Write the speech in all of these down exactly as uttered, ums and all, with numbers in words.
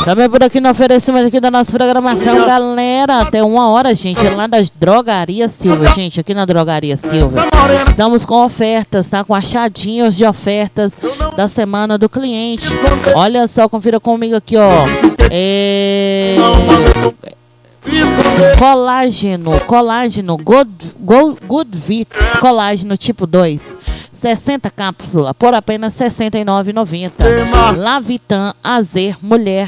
Também por aqui no oferecimento aqui da nossa programação, galera, até uma hora, gente, lá das Drogaria Silva, gente, aqui na Drogaria Silva. Estamos com ofertas, tá? Com achadinhos de ofertas da semana do cliente. Olha só, confira comigo aqui, ó. É... Colágeno, colágeno, Good, Good, Good Vit, colágeno tipo dois. sessenta cápsulas por apenas sessenta e nove reais e noventa centavos. Lavitan Azer Mulher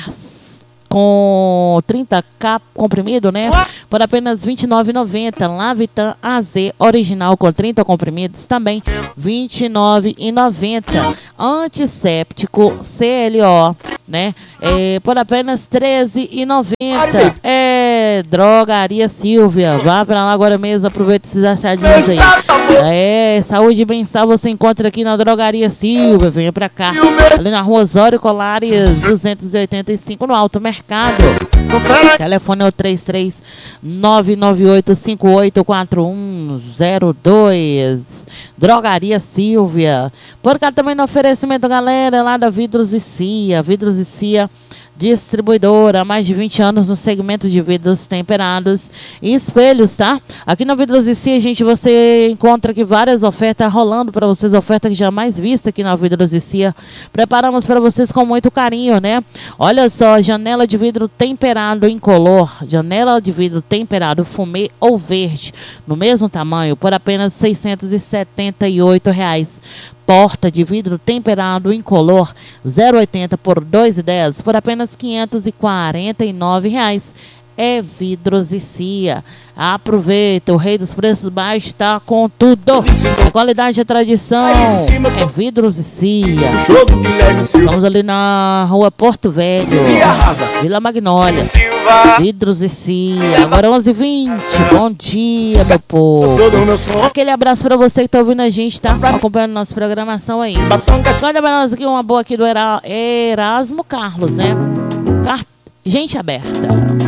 com trinta K comprimido, né? Por apenas vinte e nove reais e noventa centavos. Lavitan Azer original com trinta comprimidos, também vinte e nove reais e noventa centavos. Antisséptico C L O, né? É, por apenas treze reais e noventa centavos. É Drogaria Silvia. Vá pra lá agora mesmo, aproveita esses achadinhos aí. É, saúde e bem-estar você encontra aqui na Drogaria Silvia. Venha pra cá, ali na Rua Osório Colares duzentos e oitenta e cinco, no Alto Mercado. O telefone é o três três nove nove oito cinco oito quatro um zero dois. Drogaria Silvia. Por cá também no oferecimento, galera, lá da Vidros e Cia. Vidros e Cia, distribuidora há mais de vinte anos no segmento de vidros temperados e espelhos, tá? Aqui na Vidros e Cia, gente, você encontra aqui várias ofertas rolando para vocês, ofertas que jamais vistas aqui na Vidros e Cia. Preparamos para vocês com muito carinho, né? Olha só, janela de vidro temperado incolor, janela de vidro temperado fumê ou verde, no mesmo tamanho, por apenas seiscentos e setenta e oito reais. Porta de vidro temperado incolor zero oitenta por dois e dez por apenas quinhentos e quarenta e nove reais. É Vidros e Cia. Aproveita, o rei dos preços baixos está com tudo. A qualidade e a tradição é Vidros e Cia. Estamos ali na Rua Porto Velho, Vila Magnólia. Vidros e Cia. Agora onze e vinte. Bom dia, meu povo. Aquele abraço para você que está ouvindo a gente, tá? Acompanhando nossa programação aí. Manda para nós aqui uma boa aqui do Erasmo Carlos, né? Car... Gente aberta.